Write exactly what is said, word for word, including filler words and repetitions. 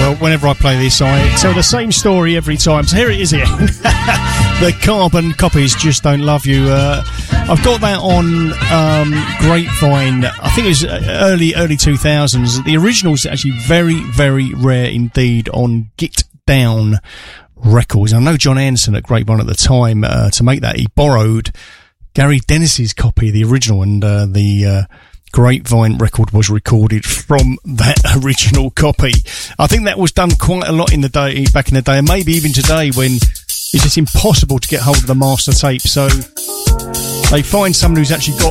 well, whenever I play this, I tell the same story every time. So here it is again. The Carbon Copies, Just Don't Love You. Uh, I've got that on um, Grapevine. I think it was early, early two thousands. The original's actually very, very rare indeed on Get Down Records. I know John Anderson at Grapevine at the time, uh, to make that, he borrowed Gary Dennis's copy, the original, and uh, the uh, Grapevine record was recorded from that original copy. I think that was done quite a lot in the day, back in the day, and maybe even today when it's just impossible to get hold of the master tape. So they find someone who's actually got